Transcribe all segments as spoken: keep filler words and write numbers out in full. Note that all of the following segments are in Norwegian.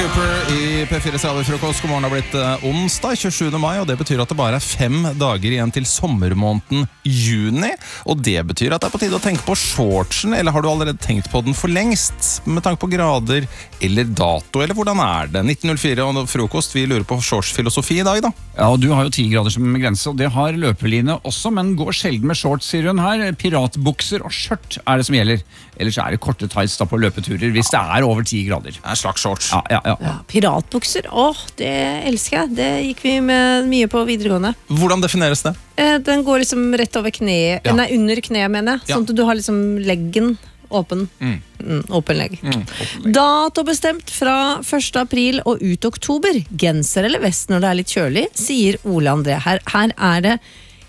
Trooper i P fire Frokost. God morgen, har blitt uh, onsdag tjuesjuende mai, og det betyr at det bare er fem dager igjen til sommermåneden juni. Og det betyr at det er på tide å tenke på shortsen, eller har du allerede tenkt på den for lengst? Med tanke på grader eller dato, eller hvordan er det? nitten null fire og Frokost, vi lurer på shortsfilosofi i dag da. Ja, og du har jo ti grader som grense, og det har løpeline også, men går sjelden med shorts, sier hun her. Piratbukser og skjørt er det som gjelder. Ellers er det korte tights da på løpeturer, hvis det er over ti grader. Det er en slags shorts. Ja, ja, ja. Ja, piratbukser, åh, det elsker jeg. Det gikk vi med mye på videregående. Hvordan defineres det? Eh, Den går liksom rett over kneet, Ja. nei, under kneet, mener jeg. Ja. Sånn at du har liksom leggen åpen. Mm. Mm, åpen legg. Mm, Dato bestemt fra første april og ut oktober. Genser eller vest når det er litt kjølig, sier Ole André. Her, her er det,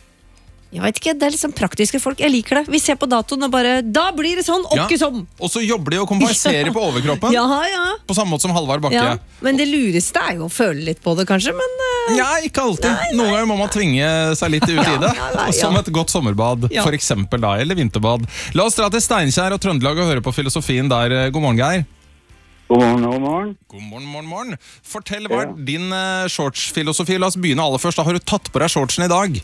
jeg vet ikke, det er liksom praktiske folk. Jeg liker det. Vi ser på datoen og bare, da blir det sånn, Ja. ikke sånn. Og så jobber de og kompenserer på overkroppen, Ja, ja. på samme måte som Halvard Bakke. Ja, men det lureste er jo å føle litt på det kanskje, men eh, Ja, ikke alltid. Noen ganger må man tvinge seg litt ut i det. Ja, ja, ja. Som et godt sommerbad, Ja. for eksempel da, eller vinterbad. La oss dra til Steinkjer og Trøndelag og høre på filosofien der. God morgen, Geir. God morgen, god morgen. God morgen, morgen, morgen. Fortell hva er din uh, shortsfilosofi. La oss begynne aller først. Da har du tatt på deg shortsen i dag.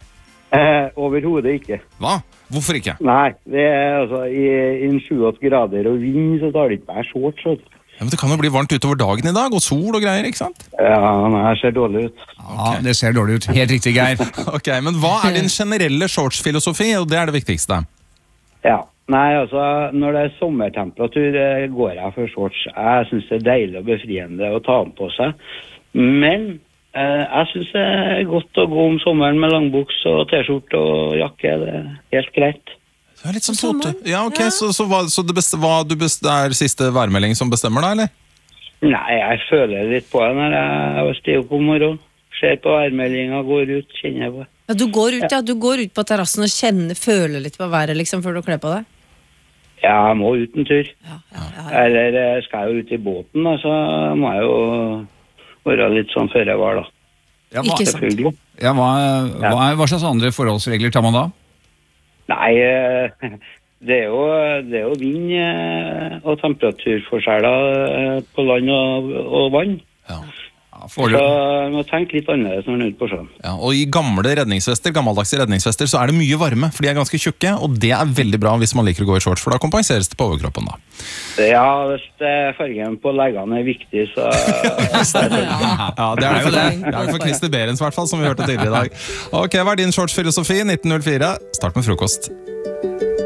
Eh, overhodet ikke. Hva? Hvorfor ikke? Nei, det er altså i, i sju-åtte grader og vind, så tar det ikke meg shorts. vet du. Ja, men det kan jo bli varmt utover dagen i dag, og sol og greier, ikke sant? Ja, nei, jeg ser dårlig ut. Ja, det ser dårlig ut. Helt riktig, Geir. Ok, men hva er din generelle shortsfilosofi? Og det er det viktigste. Ja, nei, altså, når det er sommertemperatur, eh, går jeg for shorts. Jeg synes det er deilig og befriende å ta den på seg. Men eh, jeg synes det er godt å gå om sommeren med langbuks og t-skjorte og jakke. Det er helt greit. Det er litt sånn På tote. sommeren? Ja, ok, Ja. så, så, hva, så det, beste, hva du best, det er siste værmelding som bestemmer da, eller? Nei, jeg føler litt på det når jeg stiger opp om morgenen. Ser på værmeldingen, går ut, kjenner på det. ja, du går ut, ja, du går ut på terrassen og kjenner, føler litt på været liksom, før du kler på deg. Ja, jeg må ut en tur. Ja, ja, ja. Eller eh, skal jeg jo ut i båten, da, så må jeg jo være litt sånn før jeg var, da. Ja, hva, Ikke sant. Selvfølgelig. ja, hva, hva, er, hva slags andre forholdsregler tar man da? Nei, eh, det er jo, det er jo vind eh, og temperaturforskjeller eh, på land og, og vann. Ja. Ja, Så foreløpig. jeg må tenke litt annerledes når man er ute på sjøen. Ja, og i gamle redningsvester, gammeldagse redningsvester, så er det mye varme, for de er ganske tjukke, og det er veldig bra hvis man liker å gå i shorts, for da kompenseres det på overkroppen da. Ja, hvis det er fargen på leggene er viktig, så... Ja, det er jo det. Det er jo for Christer Berens i hvert fall, som vi hørte tidligere i dag. Ok, hva er din shortsfilosofi? nitten null fire. Start med frokost.